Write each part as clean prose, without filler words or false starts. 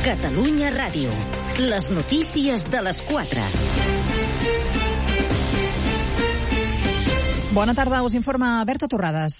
Catalunya Ràdio. Les notícies de les 4. Bona tarda, us informa Berta Torrades.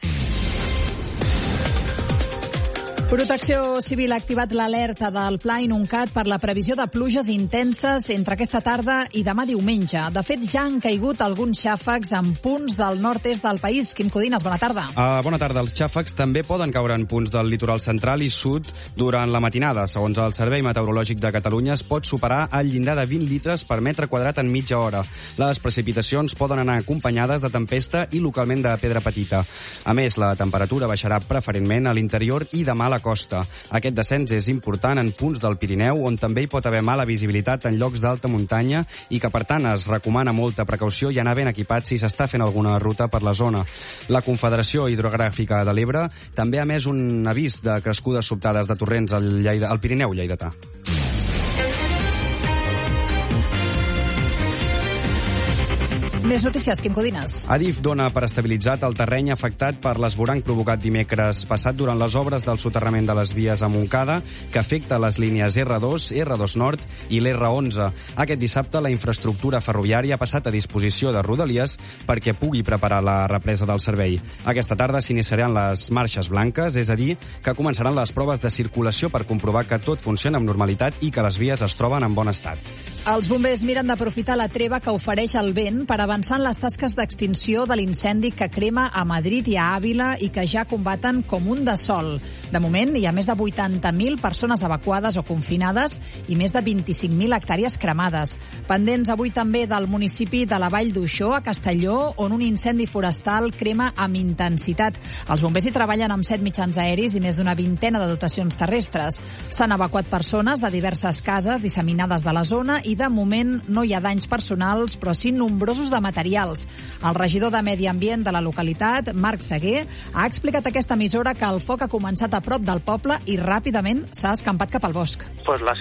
Protecció Civil ha activat l'alerta del Pla Inuncat per la previsió de pluges intenses entre aquesta tarda i demà diumenge. De fet, ja han caigut alguns xàfecs en punts del nord-est del país. Quim Codines, bona tarda. Bona tarda. Els xàfecs també poden caure en punts del litoral central i sud durant la matinada. Segons el Servei Meteorològic de Catalunya, es pot superar el llindar de 20 litres per metre quadrat en mitja hora. Les precipitacions poden anar acompanyades de tempesta i localment de pedra petita. A més, la temperatura baixarà preferentment a l'interior i demà a la costa. Aquest descens és important en punts del Pirineu, on també hi pot haver mala visibilitat en llocs d'alta muntanya i que, per tant, es recomana molta precaució i anar ben equipat si s'està fent alguna ruta per la zona. La Confederació Hidrogràfica de l'Ebre també ha emès un avís de crescudes sobtades de torrents al Pirineu lleidatà. Més notícies, Quim Codines. Adif dona per estabilitzat el terreny afectat per l'esvoranc provocat dimecres passat durant les obres del soterrament de les vies a Montcada, que afecta les línies R2, R2 Nord i l'R11. Aquest dissabte la infraestructura ferroviària ha passat a disposició de Rodalies perquè pugui preparar la represa del servei. Aquesta tarda s'iniciaran les marxes blanques, és a dir, que començaran les proves de circulació per comprovar que tot funciona amb normalitat i que les vies es troben en bon estat. Els bombers miren d'aprofitar la treva que ofereix el vent per avançar en les tasques d'extinció de l'incendi que crema a Madrid i a Àvila i que ja combaten com un de sol. De moment, hi ha més de 80.000 persones evacuades o confinades i més de 25.000 hectàrees cremades. Pendents avui també del municipi de la Vall d'Uixó, a Castelló, on un incendi forestal crema amb intensitat. Els bombers hi treballen amb 7 mitjans aeris i més d'una vintena de dotacions terrestres. S'han evacuat persones de diverses cases disseminades de la zona i de moment no hi ha danys personals, però sí nombrosos de materials. El regidor de Medi Ambient de la localitat, Marc Seguer, ha explicat a aquesta emissora que el foc ha començat a prop del poble i ràpidament s'ha escampat cap al bosc. Pues la